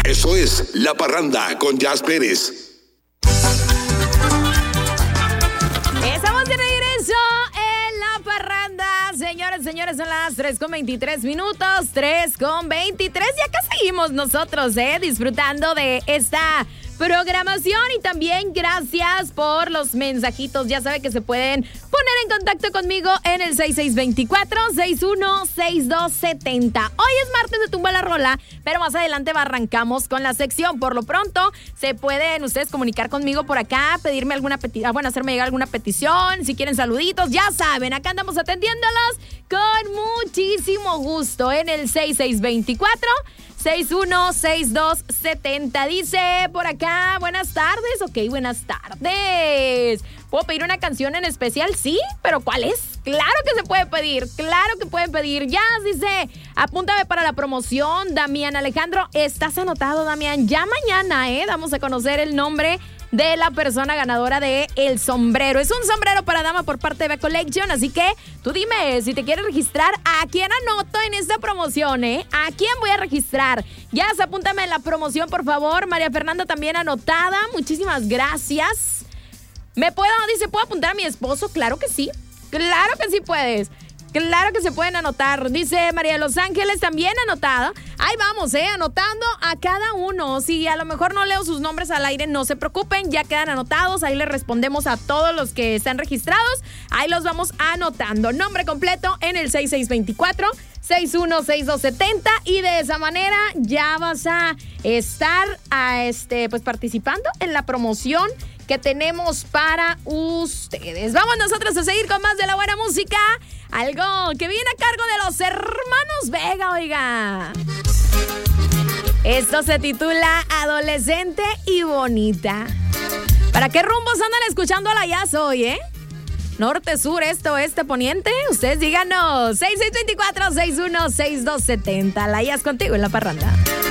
Eso es La Parranda con Jazz Pérez. Estamos de regreso en La Parranda. Señores, son las 3:23 minutos. 3:23. Y acá seguimos nosotros, disfrutando de esta programación. Y también gracias por los mensajitos. Ya sabe que se pueden poner en contacto conmigo en el 6624-616270. Hoy es martes de Tumba la Rola, pero más adelante arrancamos con la sección. Por lo pronto, se pueden ustedes comunicar conmigo por acá, pedirme alguna petición, hacerme llegar alguna petición, si quieren saluditos, ya saben, acá andamos atendiéndolos con muchísimo gusto en el 6624-616270. Dice por acá, buenas tardes. Ok, buenas tardes. ¿Puedo pedir una canción en especial? Sí, pero ¿cuál es? Claro que se puede pedir, claro que pueden pedir. Ya, dice, apúntame para la promoción, Damián Alejandro. ¿Estás anotado, Damián? Ya mañana, vamos a conocer el nombre de la persona ganadora de el sombrero. Es un sombrero para dama por parte de B Collection, así que tú dime si te quieres registrar. ¿A quién anoto en esta promoción, ¿A quién voy a registrar? Ya, apúntame en la promoción, por favor. María Fernanda también anotada. Muchísimas gracias. ¿Puedo apuntar a mi esposo? Claro que sí. Claro que sí puedes. Claro que se pueden anotar. Dice María de Los Ángeles, también anotada. Ahí vamos, anotando a cada uno. Si a lo mejor no leo sus nombres al aire, no se preocupen, ya quedan anotados. Ahí les respondemos a todos los que están registrados. Ahí los vamos anotando. Nombre completo en el 6624-616270. Y de esa manera ya vas a estar participando en la promoción que tenemos para ustedes. Vamos nosotros a seguir con más de la buena música. Algo que viene a cargo de los hermanos Vega, oiga. Esto se titula Adolescente y Bonita. ¿Para qué rumbos andan escuchando a la Jazz hoy, Norte, sur, este, oeste, poniente. Ustedes díganos. 6624-616270. La Jazz contigo en La Parranda.